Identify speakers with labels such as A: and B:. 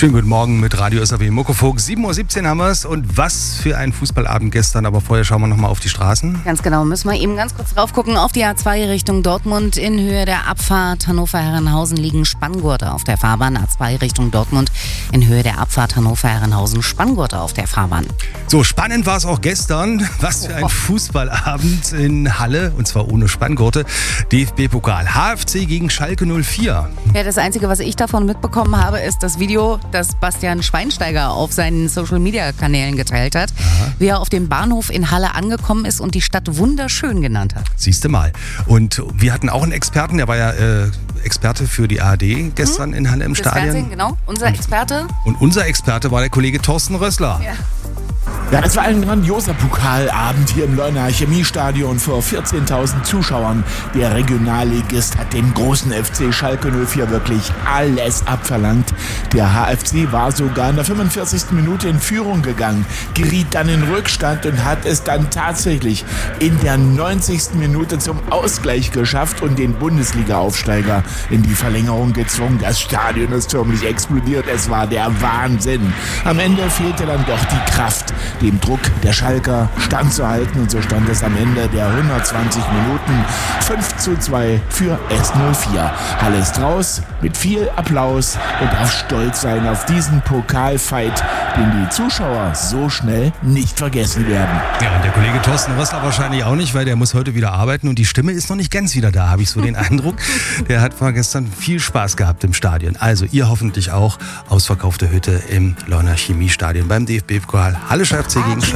A: Schönen guten Morgen mit Radio SAW Muckefuck. 7:17 Uhr haben wir es. Und was für ein Fußballabend gestern. Aber vorher schauen wir nochmal auf die Straßen.
B: Ganz genau, müssen wir eben ganz kurz drauf gucken. Auf die A2 Richtung Dortmund in Höhe der Abfahrt Hannover-Herrenhausen liegen Spanngurte auf der Fahrbahn. A2 Richtung Dortmund in Höhe der Abfahrt Hannover-Herrenhausen Spanngurte auf der Fahrbahn.
A: So, spannend war es auch gestern. Was für ein Fußballabend in Halle. Und zwar ohne Spanngurte. DFB-Pokal. HFC gegen Schalke 04.
B: Ja, das Einzige, was ich davon mitbekommen habe, ist das Video, das Bastian Schweinsteiger auf seinen Social-Media-Kanälen geteilt hat, wie er auf dem Bahnhof in Halle angekommen ist und die Stadt wunderschön genannt hat.
A: Siehste mal. Und wir hatten auch einen Experten, der war ja Experte für die ARD gestern in Halle im
B: Das
A: Stadion.
B: Fernsehen, genau, unser Experte.
A: Und unser Experte war der Kollege Thorsten Rössler.
B: Ja.
C: Ja, das war ein grandioser Pokalabend hier im Leuner Chemiestadion vor 14.000 Zuschauern. Der Regionalligist hat dem großen FC Schalke 04 wirklich alles abverlangt. Der HFC war sogar in der 45. Minute in Führung gegangen, geriet dann in Rückstand und hat es dann tatsächlich in der 90. Minute zum Ausgleich geschafft und den Bundesliga-Aufsteiger in die Verlängerung gezwungen. Das Stadion ist förmlich explodiert. Es war der Wahnsinn. Am Ende fehlte dann doch die Kraft, dem Druck der Schalker standzuhalten, und so stand es am Ende der 120 Minuten 5:2 für S04. Halle ist raus mit viel Applaus und darf stolz sein auf diesen Pokalfight, den die Zuschauer so schnell nicht vergessen werden.
A: Ja, und der Kollege Thorsten Rössler wahrscheinlich auch nicht, weil der muss heute wieder arbeiten und die Stimme ist noch nicht ganz wieder da, habe ich so den Eindruck. Der hat gestern viel Spaß gehabt im Stadion. Also ihr hoffentlich auch. Ausverkaufte Hütte im Leuner Chemiestadion beim DFB-Pokal. Halle FC gegen Schalke.